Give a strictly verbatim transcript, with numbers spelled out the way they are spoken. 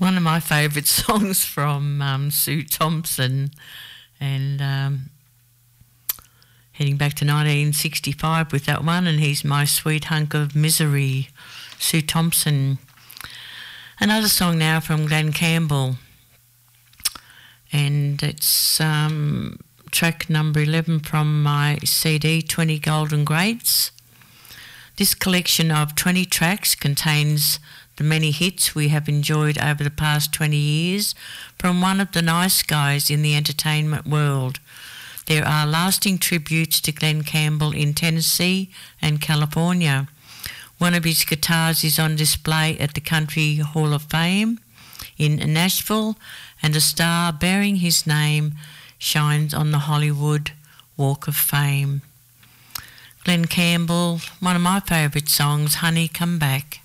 One of my favourite songs from um, Sue Thompson, and um, heading back to nineteen sixty-five with that one, and he's My Sweet Hunk of Misery, Sue Thompson. Another song now from Glenn Campbell, and it's um, track number eleven from my C D, twenty Golden Greats. This collection of twenty tracks contains the many hits we have enjoyed over the past twenty years from one of the nice guys in the entertainment world. There are lasting tributes to Glenn Campbell in Tennessee and California. One of his guitars is on display at the Country Hall of Fame in Nashville, and a star bearing his name shines on the Hollywood Walk of Fame. Glenn Campbell, one of my favourite songs, Honey Come Back.